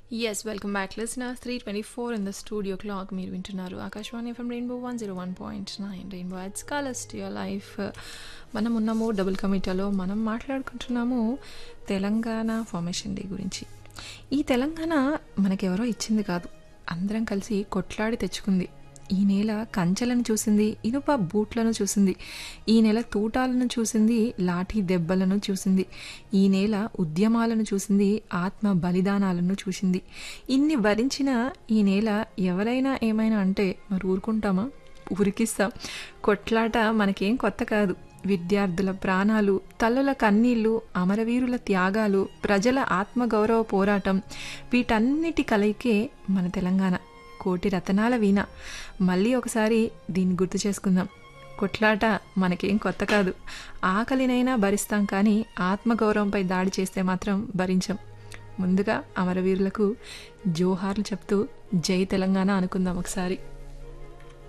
Yes, welcome back, listeners. 3:24 in the studio clock. మీరు వింటున్నారు Akashvani FM rainbow 101.9 rainbow ads colours to your life. మనం ఉన్నాము double కమిటాలో. మనం మాట్లాడుకుంటున్నాము Telangana formation day గురించి. ఈ తెలంగాణ మనకెవరో ఇచ్చింది కాదు, అందరం కలిసి కొట్లాడి తెచ్చుకుంది. ఈ నేల కంచెలను చూసింది, ఇనుప బూట్లను చూసింది. ఈ నేల తూటాలను చూసింది, లాఠీ దెబ్బలను చూసింది. ఈ నేల ఉద్యమాలను చూసింది, ఆత్మ బలిదానాలను చూసింది. ఇన్ని భరించిన ఈ నేల ఎవరైనా ఏమైనా అంటే మరి ఊరుకుంటామా? ఊరికిస్తాం. కొట్లాట మనకేం కొత్త కాదు. విద్యార్థుల ప్రాణాలు, తల్లుల కన్నీళ్లు, అమరవీరుల త్యాగాలు, ప్రజల ఆత్మగౌరవ పోరాటం, వీటన్నిటి కలయికే మన తెలంగాణ. కోటి రతనాల వీణ. మళ్ళీ ఒకసారి దీన్ని గుర్తు చేసుకుందాం. కొట్లాట మనకేం కొత్త కాదు. ఆకలినైనా భరిస్తాం, కానీ ఆత్మగౌరవంపై దాడి చేస్తే మాత్రం భరించం. ముందుగా అమరవీరులకు జోహార్లు చెప్తూ జై తెలంగాణ అనుకుందాం ఒకసారి.